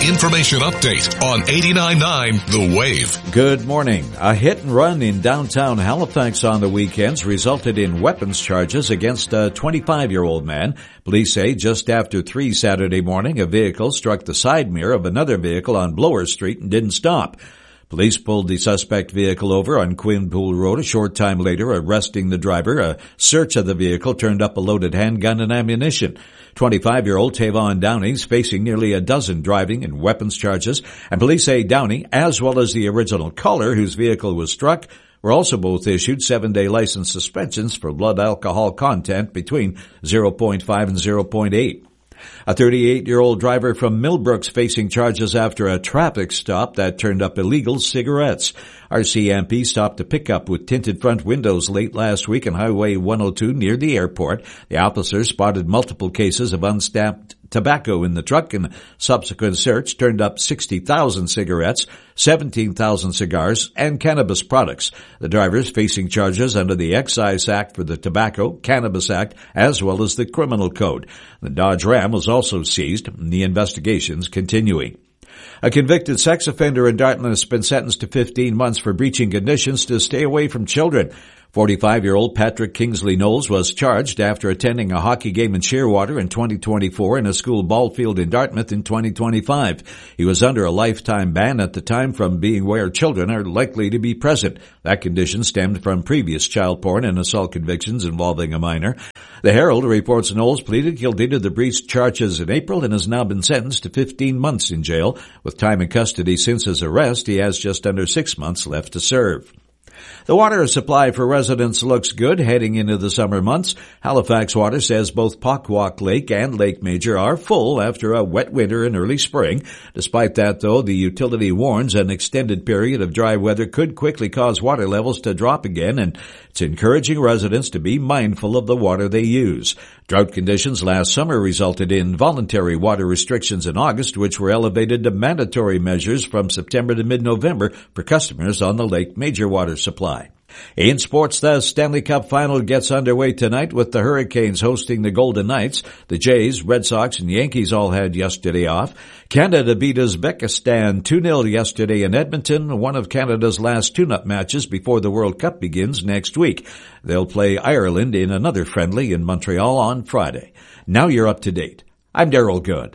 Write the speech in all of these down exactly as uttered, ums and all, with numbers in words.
information update on eighty-nine point nine The Wave. Good morning. A hit and run in downtown Halifax on the weekends resulted in weapons charges against a twenty-five-year-old man. Police say just after three Saturday morning, a vehicle struck the side mirror of another vehicle on Blower Street and didn't stop. Police pulled the suspect vehicle over on Quinpool Road a short time later, arresting the driver. A search of the vehicle turned up a loaded handgun and ammunition. twenty-five-year-old Tavon Downey is facing nearly a dozen driving and weapons charges, and police say Downey, as well as the original caller whose vehicle was struck, were also both issued seven-day license suspensions for blood alcohol content between zero point five and zero point eight. A thirty-eight-year-old driver from Millbrook's facing charges after a traffic stop that turned up illegal cigarettes. R C M P stopped a pickup with tinted front windows late last week on Highway one oh two near the airport. The officers spotted multiple cases of unstamped tobacco in the truck, and subsequent search turned up sixty thousand cigarettes, seventeen thousand cigars, and cannabis products. The drivers facing charges under the Excise Act for the Tobacco, Cannabis Act, as well as the Criminal Code. The Dodge Ram was also seized, and the investigation's continuing. A convicted sex offender in Dartmouth has been sentenced to fifteen months for breaching conditions to stay away from children. forty-five-year-old Patrick Kingsley Knowles was charged after attending a hockey game in Shearwater in twenty twenty-four and a school ball field in Dartmouth in twenty twenty-five. He was under a lifetime ban at the time from being where children are likely to be present. That condition stemmed from previous child porn and assault convictions involving a minor. The Herald reports Knowles pleaded guilty to the breach charges in April and has now been sentenced to fifteen months in jail. With time in custody since his arrest, he has just under six months left to serve. The water supply for residents looks good heading into the summer months. Halifax Water says both Pockwalk Lake and Lake Major are full after a wet winter and early spring. Despite that, though, the utility warns an extended period of dry weather could quickly cause water levels to drop again, and it's encouraging residents to be mindful of the water they use. Drought conditions last summer resulted in voluntary water restrictions in August, which were elevated to mandatory measures from September to mid-November for customers on the Lake Major water supply. In sports, the Stanley Cup Final gets underway tonight with the Hurricanes hosting the Golden Knights. The Jays, Red Sox, and Yankees all had yesterday off. Canada beat Uzbekistan two nil yesterday in Edmonton, one of Canada's last tune-up matches before the World Cup begins next week. They'll play Ireland in another friendly in Montreal on Friday. Now you're up to date. I'm Daryl Good.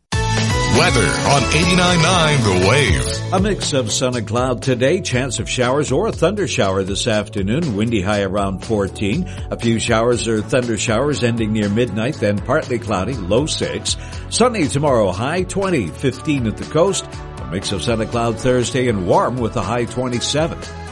Weather on eighty-nine point nine The Wave. A mix of sun and cloud today, chance of showers or a thunder shower this afternoon, windy high around fourteen. A few showers or thunder showers ending near midnight, then partly cloudy, low six. Sunny tomorrow, high twenty, fifteen at the coast. A mix of sun and cloud Thursday and warm with a high twenty-seven.